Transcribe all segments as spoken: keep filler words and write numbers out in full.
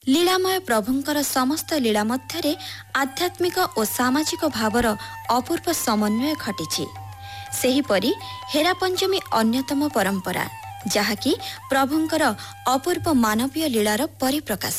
लीलामय प्रभुंकर समस्त लीला मध्यरे आध्यात्मिक और सामाजिक भावर अपूर्व समन्वय घटिछि। सेहीपरि हेरा पंचमी अन्यतम परंपरा जहाँकि प्रभुंकर अपूर्व मानवीय लीलार परिप्रकाश।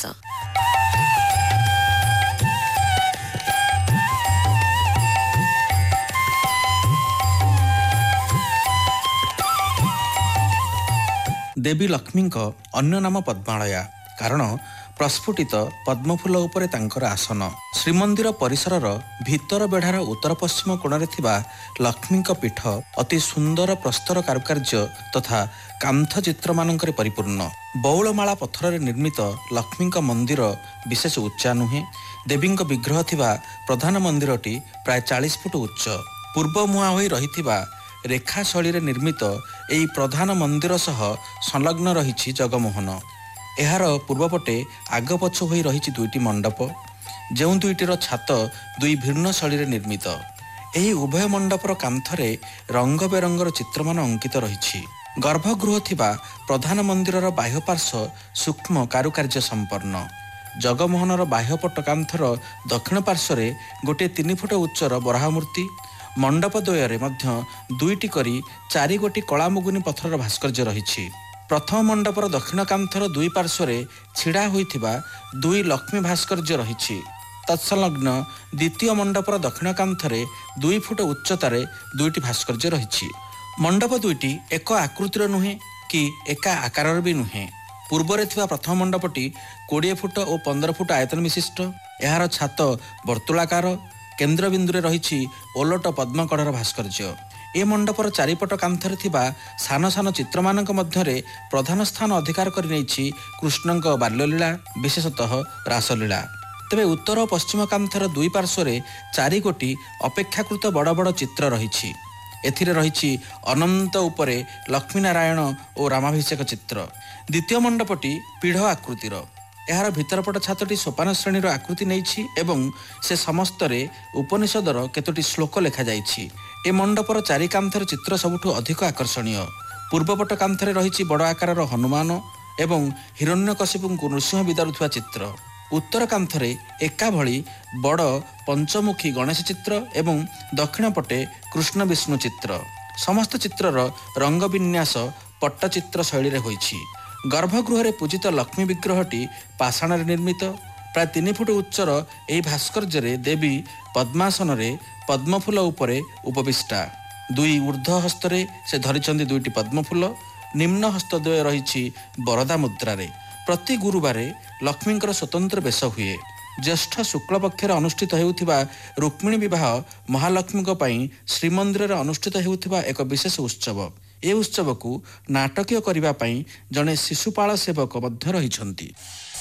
देवी लक्ष्मी अन्य नाम पद्मालया कारण प्रस्फुटित पद्मफूल उपरे तांकर आसन। श्रीमंदिर परिसरर भितर बेढ़ार उत्तर पश्चिम कोणरे थिबा लक्ष्मी पीठ अति सुंदर प्रस्तर कारुकार्य तथा कांथ चित्र मानकरे परिपूर्ण। बौलमाला पत्थर निर्मित लक्ष्मी मंदिर विशेष उच्चा नुहे। देवी विग्रह थिबा प्रधान मंदिरटी प्राय चालीस फुट उच्च। पूर्व मुहां होई रहिथिबा रेखा शैली निर्मित एही प्रधान मंदिर सह संलग्न रहिछि जगमोहन। एहार पूर्वपटे आग पछ होई रहिछि दुईटी मंडप, जो दुईटीर छात दुई भिन्न शैली निर्मित। एही उभय मंडपर कांथरे रंग बेरंगर चित्रमान अंकित रहिछि। गर्भगृह थिबा प्रधान मंदिरर बाह्य पार्श्व सूक्ष्म कारुकार्य संपन्न। जगमोहनर बाह्यपट कांथर दक्षिण पार्श्वरे गोटे तीन फुट उच्चर बराहमूर्ति, मंडप द्वୟରେ ମଧ୍ୟ दुईटी करी चारि गोटी कलामुगुनी पत्थर भास्कर्य रहिछि। प्रथम मंडपर दक्षिण कांथर दुई पार्श्वरे छिड़ा होइथिबा दुई लक्ष्मी भास्कर्य रहिछि। तत्संलग्न द्वितीय मंडपर दक्षिण कांथरे दुई फुट उच्चतारे दुईटी भास्कर्य रहिछि। मंडप दुईटी एक आकृतिर नुहे कि एका आकारर भी नुहे। पूर्वरे थिबा प्रथम मंडपटी बीस फुट और पंद्रह फुट आयतन विशिष्ट। एहार छात वर्तुलाकार, केन्द्रबिंदुरे रहिछि ओलट पद्मकढ़र भास्कर्य। ए मंडपर चारिपट कांथरे थिबा सान सान चित्रमानक मध्यरे प्रधान स्थान अधिकार करि नेछि कृष्णଙ୍କ बाल्यलीला, विशेषतः रासलीला। तेबे उत्तर और पश्चिम कांथर दुई पार्श्वरे चारि गोटी अपेक्षाकृत बड़ बड़ चित्र रहिछि। एथिरे रहिछि अनंत उपरे लक्ष्मीनारायण और रामाभिषेक चित्र। द्वितीय मंडपटी पीढ़ आकृतिर। एहार भितरपट छातटी सोपान श्रेणीर आकृति नेछि एवं से समस्तरे उपनिषदर केतोटी श्लोक लेखा जाइछि। ए मंडपर चारि कांथर चित्र सबुठु अधिक आकर्षणीय। पूर्वपट कांथरे रहिछि बड़ आकारर हनुमान एवं हिरण्यकशिपुଙ୍କୁ नृसिंह विदारुथुवा चित्र। उत्तर कांथरे एका भଳି बड़ पंचमुखी गणेश चित्र एवं दक्षिण पटे कृष्ण विष्णु चित्र। समस्त चित्रर रंग विन्यास पट्टचित्र शैली रे होइछि। गर्भगृह पूजित लक्ष्मी विग्रहटी पाषाण निर्मित। प्राय तीन फुट उच्चर एही भास्कर्य देवी पद्मासन पद्मफूल उपरे उपविष्टा। दुई ऊर्ध्व हस्तरे से धरिछन्ति दुईटी पद्मफूल। निम्न हस्तद्वय रहिछि वरदा मुद्रारे। प्रति गुरुवार लक्ष्मींकर स्वतंत्र बेश हुए। ज्येष्ठ शुक्ल पक्षर अनुष्ठित हेउथिबा रुक्मिणी विवाह महालक्ष्मी पई श्रीमंदिर अनुष्ठित हेउथिबा एक विशेष उत्सव। ए उत्सव को नाटकीय करिबा पई जणे शिशुपाल सेवक मध्य रहिछन्ति।